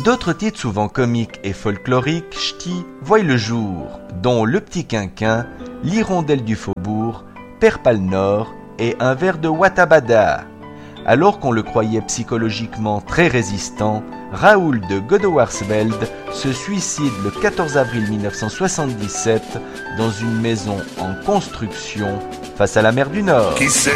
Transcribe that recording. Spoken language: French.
D'autres titres souvent comiques et folkloriques ch'tis voient le jour, dont Le Petit Quinquin, L'Hirondelle du Faubourg, Père Pal Nord et Un verre de Watabada. Alors qu'on le croyait psychologiquement très résistant, Raoul de Godewarsveld se suicide le 14 avril 1977 dans une maison en construction face à la mer du Nord. Qui c'est ?